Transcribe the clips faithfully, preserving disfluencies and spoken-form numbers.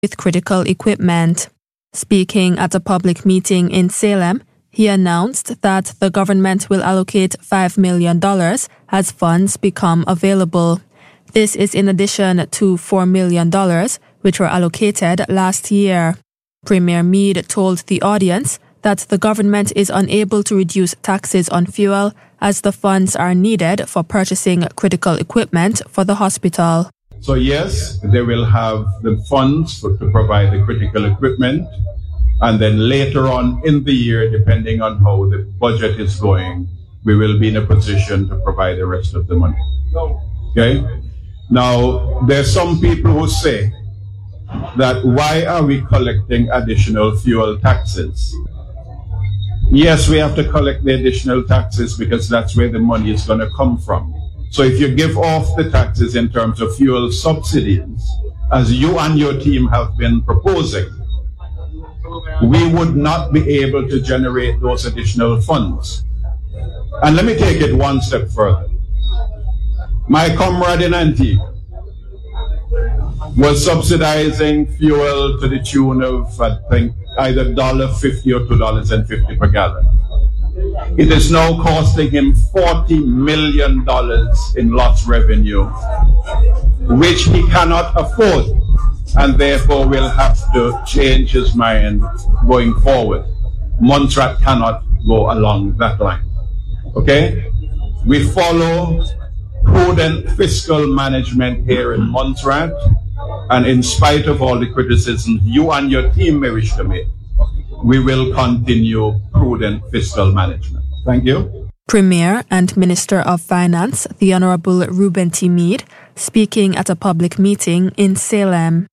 with critical equipment. Speaking at a public meeting in Salem, he announced that the government will allocate five million dollars as funds become available. This is in addition to four million dollars, which were allocated last year. Premier Meade told the audience that the government is unable to reduce taxes on fuel as the funds are needed for purchasing critical equipment for the hospital. So yes, they will have the funds for, to provide the critical equipment. And then later on in the year, depending on how the budget is going, we will be in a position to provide the rest of the money. Okay? Now, there's some people who say that why are we collecting additional fuel taxes? Yes, we have to collect the additional taxes because that's where the money is going to come from. So if you give off the taxes in terms of fuel subsidies, as you and your team have been proposing, we would not be able to generate those additional funds. And let me take it one step further. My comrade in Antigua was subsidizing fuel to the tune of, I think, either one dollar fifty or two dollars and fifty per gallon. It is now costing him forty million dollars in lost revenue, which he cannot afford, and therefore will have to change his mind going forward. Montserrat cannot go along that line. Okay? We follow prudent fiscal management here in Montserrat, and in spite of all the criticism you and your team may wish to make, we will continue prudent fiscal management. Thank you. Premier and Minister of Finance, the Honorable Reuben T. Meade, speaking at a public meeting in Salem.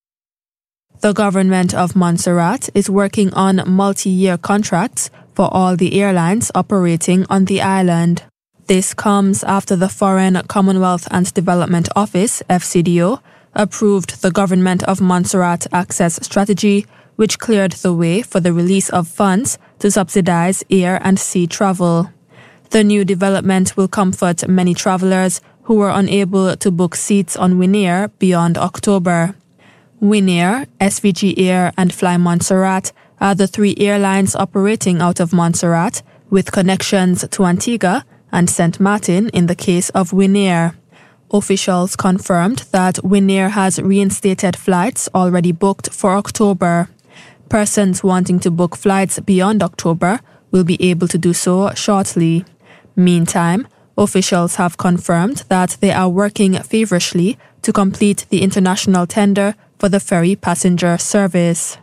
The government of Montserrat is working on multi-year contracts for all the airlines operating on the island. This comes after the Foreign Commonwealth and Development Office, F C D O, approved the Government of Montserrat Access Strategy, which cleared the way for the release of funds to subsidize air and sea travel. The new development will comfort many travelers who were unable to book seats on Winair beyond October. Winair, S V G Air, and Fly Montserrat are the three airlines operating out of Montserrat, with connections to Antigua and Saint Martin in the case of Winair. Officials confirmed that Winair has reinstated flights already booked for October. Persons wanting to book flights beyond October will be able to do so shortly. Meantime, officials have confirmed that they are working feverishly to complete the international tender for the ferry passenger service.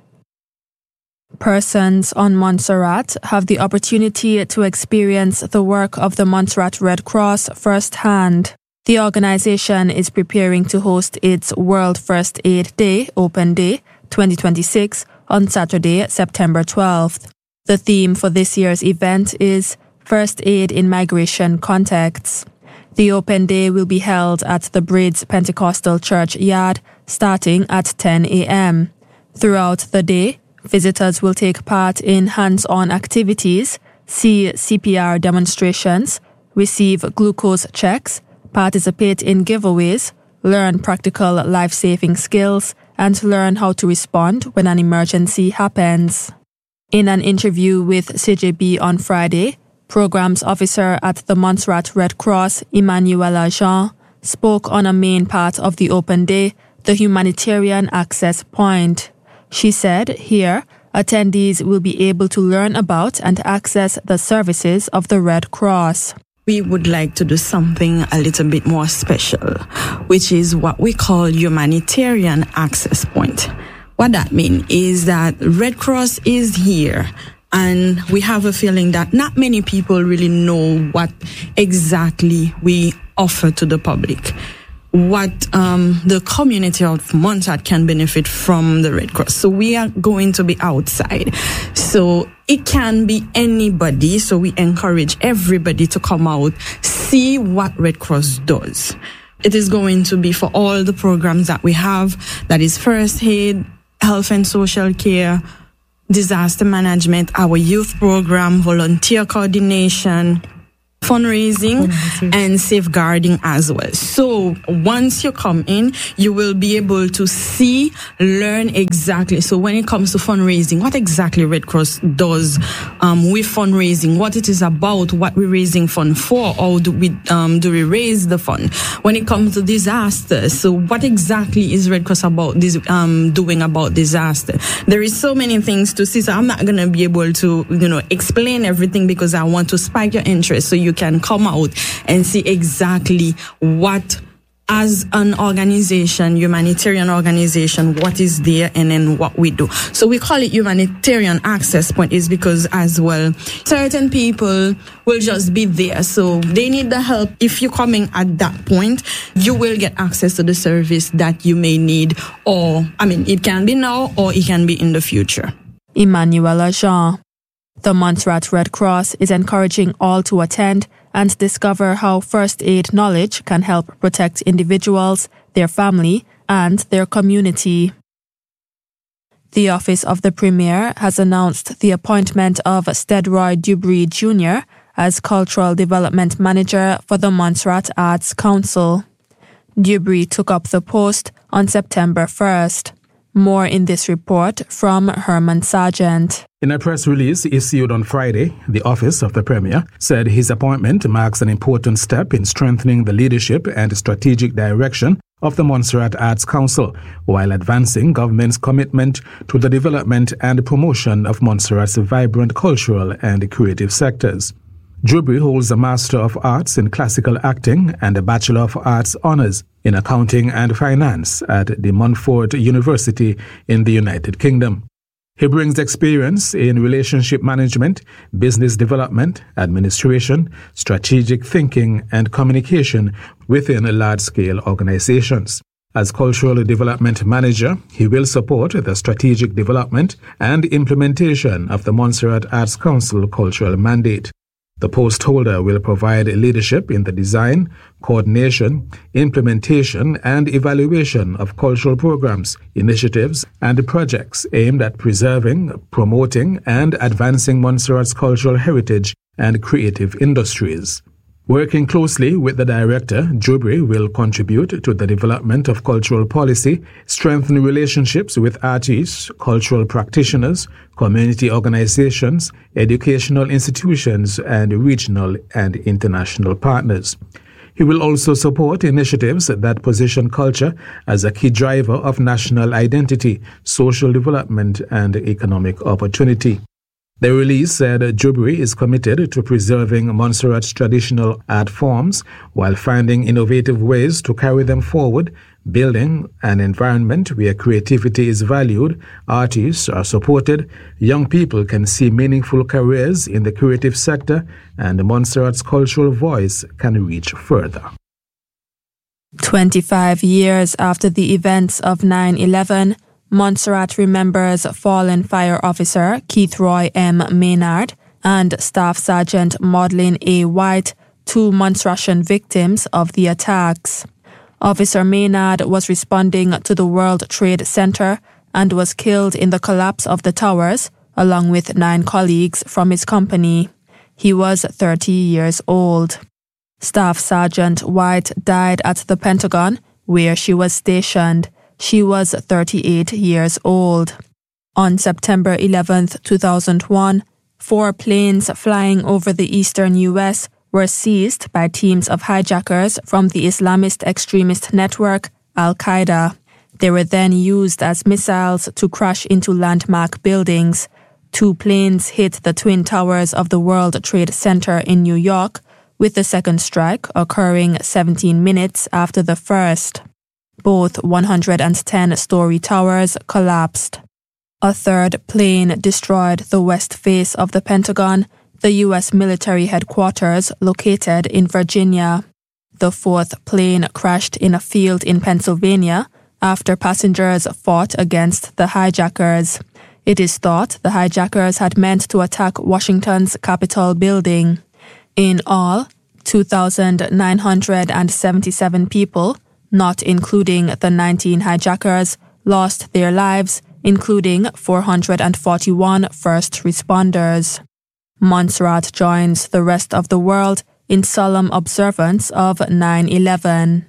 Persons on Montserrat have the opportunity to experience the work of the Montserrat Red Cross firsthand. The organization is preparing to host its World First Aid Day Open Day twenty twenty-six on Saturday, September twelfth. The theme for this year's event is First Aid in Migration Contexts. The Open Day will be held at the Braids Pentecostal Church Yard starting at ten a.m. Throughout the day, visitors will take part in hands-on activities, see C P R demonstrations, receive glucose checks, participate in giveaways, learn practical life-saving skills, and learn how to respond when an emergency happens. In an interview with C J B on Friday, Programs Officer at the Montserrat Red Cross, Emanuela Jean, spoke on a main part of the Open Day, the Humanitarian Access Point. She said, here, attendees will be able to learn about and access the services of the Red Cross. We would like to do something a little bit more special, which is what we call Humanitarian Access Point. What that means is that Red Cross is here, and we have a feeling that not many people really know what exactly we offer to the public, what um, the community of Montserrat can benefit from the Red Cross. So we are going to be outside. So it can be anybody. So we encourage everybody to come out, see what Red Cross does. It is going to be for all the programs that we have, that is first aid, health and social care, disaster management, our youth program, volunteer coordination, fundraising, fundraising and safeguarding as well. So once you come in, you will be able to see, learn exactly. So when it comes to fundraising, what exactly Red Cross does um, with fundraising, what it is about, what we're raising fund for, or do we um, do we raise the fund? When it comes to disasters, so what exactly is Red Cross about this um, doing about disaster? There is so many things to see, so I'm not going to be able to, you know, explain everything because I want to spike your interest so you can come out and see exactly what, as an organization, humanitarian organization, what is there and then what we do. So we call it humanitarian access point is because as well, certain people will just be there. So they need the help. If you're coming at that point, you will get access to the service that you may need, or, I mean, it can be now or it can be in the future. Emanuela Jean. The Montserrat Red Cross is encouraging all to attend and discover how first aid knowledge can help protect individuals, their family, and their community. The Office of the Premier has announced the appointment of Stedroy Dubree Junior as Cultural Development Manager for the Montserrat Arts Council. Dubree took up the post on September first. More in this report from Herman Sargent. In a press release issued on Friday, the Office of the Premier said his appointment marks an important step in strengthening the leadership and strategic direction of the Montserrat Arts Council, while advancing government's commitment to the development and promotion of Montserrat's vibrant cultural and creative sectors. Dubree holds a Master of Arts in Classical Acting and a Bachelor of Arts Honours in Accounting and Finance at the Montfort University in the United Kingdom. He brings experience in relationship management, business development, administration, strategic thinking, and communication within large-scale organizations. As Cultural Development Manager, he will support the strategic development and implementation of the Montserrat Arts Council cultural mandate. The post holder will provide leadership in the design, coordination, implementation, and evaluation of cultural programs, initiatives, and projects aimed at preserving, promoting, and advancing Montserrat's cultural heritage and creative industries. Working closely with the director, Dubree will contribute to the development of cultural policy, strengthen relationships with artists, cultural practitioners, community organizations, educational institutions, and regional and international partners. He will also support initiatives that position culture as a key driver of national identity, social development, and economic opportunity. The release said Dubree is committed to preserving Montserrat's traditional art forms while finding innovative ways to carry them forward, building an environment where creativity is valued, artists are supported, young people can see meaningful careers in the creative sector, and Montserrat's cultural voice can reach further. twenty-five years after the events of nine eleven, Montserrat remembers fallen fire officer Keithroy M. Maynard and Staff Sergeant Maudlin A. White, two Montserratian victims of the attacks. Officer Maynard was responding to the World Trade Center and was killed in the collapse of the towers, along with nine colleagues from his company. He was thirty years old. Staff Sergeant White died at the Pentagon, where she was stationed. She was thirty-eight years old. On September eleventh, two thousand one, four planes flying over the eastern U S were seized by teams of hijackers from the Islamist extremist network Al-Qaeda. They were then used as missiles to crash into landmark buildings. Two planes hit the Twin Towers of the World Trade Center in New York, with the second strike occurring seventeen minutes after the first. Both one hundred ten-story towers collapsed. A third plane destroyed the west face of the Pentagon, the U S military headquarters located in Virginia. The fourth plane crashed in a field in Pennsylvania after passengers fought against the hijackers. It is thought the hijackers had meant to attack Washington's Capitol building. In all, two thousand nine hundred seventy-seven people, not including the nineteen hijackers, lost their lives, including four hundred forty-one first responders. Montserrat joins the rest of the world in solemn observance of nine eleven.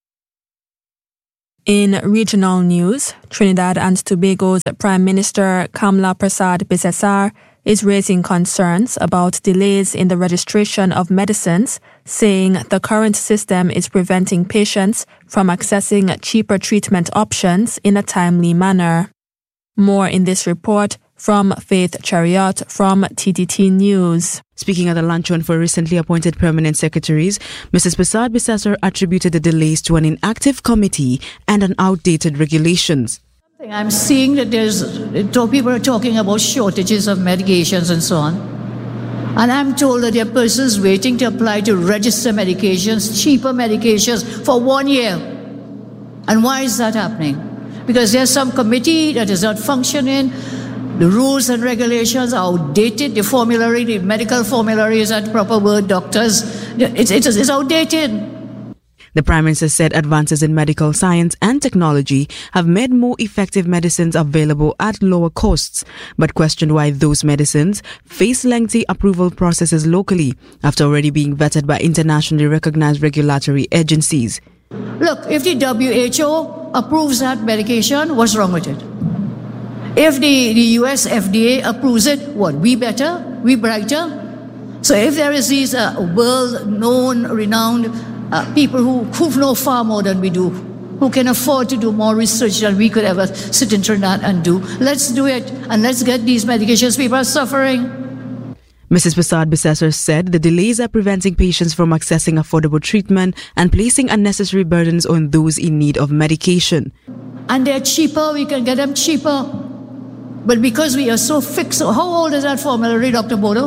In regional news, Trinidad and Tobago's Prime Minister Kamla Persad-Bissessar is raising concerns about delays in the registration of medicines, saying the current system is preventing patients from accessing cheaper treatment options in a timely manner. More in this report from Faith Chariot from T T T News. Speaking at the luncheon for recently appointed permanent secretaries, Missus Persad-Bissessar attributed the delays to an inactive committee and an outdated regulations. I'm seeing that there's people are talking about shortages of medications and so on. And I'm told that there are persons waiting to apply to register medications, cheaper medications, for one year. And why is that happening? Because there's some committee that is not functioning. The rules and regulations are outdated. The formulary, the medical formulary is not proper word, doctors. It's, it's, it's outdated. The Prime Minister said advances in medical science and technology have made more effective medicines available at lower costs, but questioned why those medicines face lengthy approval processes locally after already being vetted by internationally recognized regulatory agencies. Look, if the W H O approves that medication, what's wrong with it? If the, the U S F D A approves it, what, we better? We brighter? So if there is these uh, world-known, renowned uh, people who, who know far more than we do, who can afford to do more research than we could ever sit in Trinidad and do, let's do it and let's get these medications. People are suffering. Missus Persad-Bissessar said the delays are preventing patients from accessing affordable treatment and placing unnecessary burdens on those in need of medication. And they're cheaper, we can get them cheaper. But because we are so fixed, how old is that formulary, Doctor Bodo?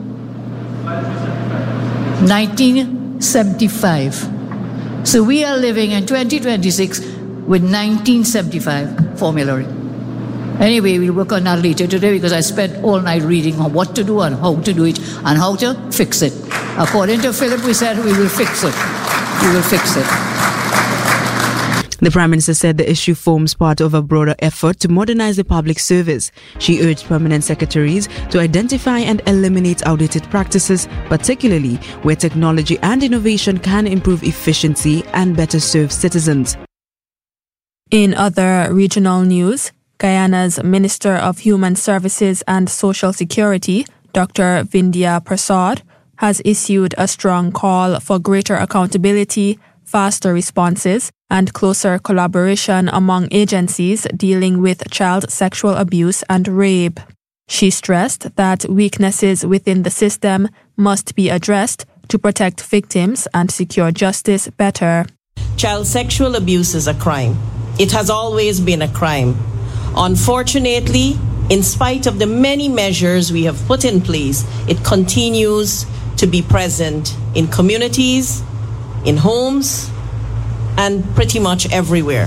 nineteen seventy-five. So we are living in twenty twenty-six with nineteen seventy-five formulary. Anyway, we'll work on that later today because I spent all night reading on what to do and how to do it and how to fix it. According to Philip, we said we will fix it. We will fix it. The Prime Minister said the issue forms part of a broader effort to modernize the public service. She urged permanent secretaries to identify and eliminate outdated practices, particularly where technology and innovation can improve efficiency and better serve citizens. In other regional news, Guyana's Minister of Human Services and Social Security, Doctor Vindhya Prasad, has issued a strong call for greater accountability, faster responses, and closer collaboration among agencies dealing with child sexual abuse and rape. She stressed that weaknesses within the system must be addressed to protect victims and secure justice better. Child sexual abuse is a crime. It has always been a crime. Unfortunately, in spite of the many measures we have put in place, it continues to be present in communities, in homes, and pretty much everywhere.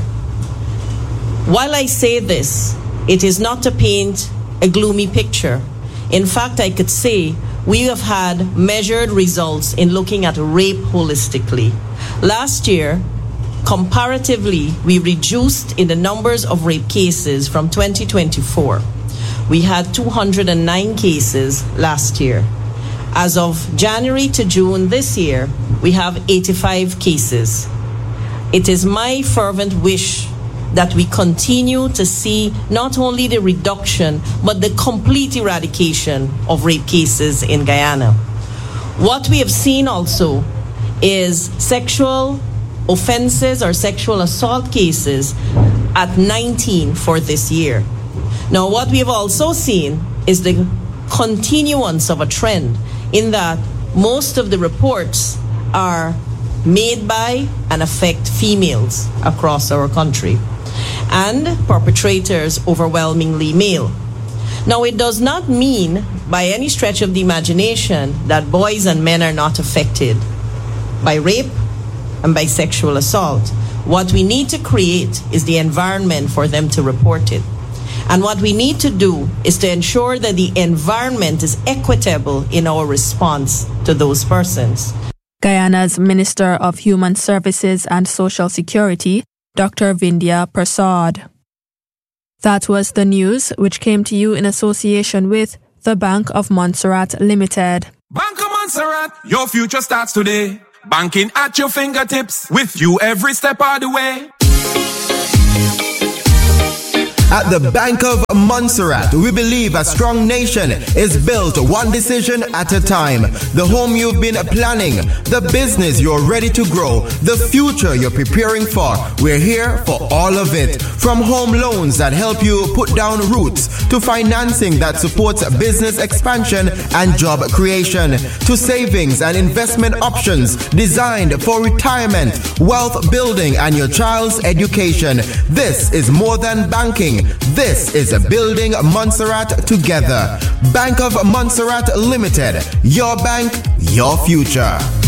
While I say this, it is not to paint a gloomy picture. In fact, I could say we have had measured results in looking at rape holistically. Last year, comparatively, we reduced in the numbers of rape cases from twenty twenty-four. We had two hundred nine cases last year. As of January to June this year, we have eighty-five cases. It is my fervent wish that we continue to see not only the reduction, but the complete eradication of rape cases in Guyana. What we have seen also is sexual offenses or sexual assault cases at nineteen for this year. Now, what we have also seen is the continuance of a trend in that most of the reports are made by and affect females across our country, and perpetrators overwhelmingly male. Now, it does not mean by any stretch of the imagination that boys and men are not affected by rape and by sexual assault. What we need to create is the environment for them to report it. And what we need to do is to ensure that the environment is equitable in our response to those persons. Guyana's Minister of Human Services and Social Security, Doctor Vindhya Prasad. That was the news, which came to you in association with the Bank of Montserrat Limited. Bank of Montserrat, your future starts today. Banking at your fingertips, with you every step of the way. At the Bank of Montserrat, we believe a strong nation is built one decision at a time. The home you've been planning, the business you're ready to grow, the future you're preparing for. We're here for all of it. From home loans that help you put down roots, to financing that supports business expansion and job creation, to savings and investment options designed for retirement, wealth building, and your child's education. This is more than banking. This is a building Montserrat together. Bank of Montserrat Limited. Your bank, your future.